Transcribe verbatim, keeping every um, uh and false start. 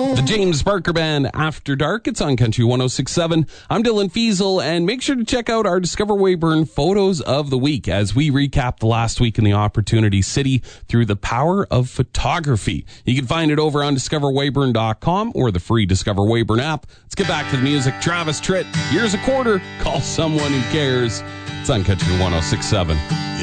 The James Barker Band After Dark. It's on Country one oh six point seven. I'm Dylan Fiesel, and make sure to check out our Discover Weyburn Photos of the Week as we recap the last week in the Opportunity City through the power of photography. You can find it over on discover weyburn dot com or the free Discover Weyburn app. Let's get back to the music. Travis Tritt, Here's a Quarter. Call someone who cares. It's on Country one oh six point seven.